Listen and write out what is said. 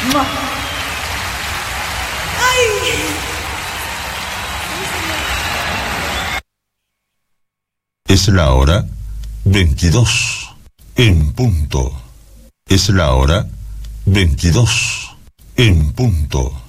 ¡Mua! ¡Ay! Es la hora 22 en punto. Es la hora 22 en punto.